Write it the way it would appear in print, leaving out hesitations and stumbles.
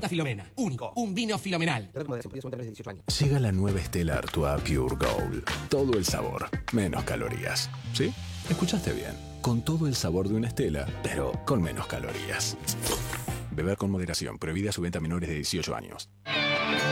Filomena. Único. Un vino filomenal. Llega la nueva Stella Artois Pure Gold. Todo el sabor, menos calorías. ¿Sí? Escuchaste bien. Con todo el sabor de una Stella, pero con menos calorías. Beber con moderación. Prohibida su venta a menores de 18 años.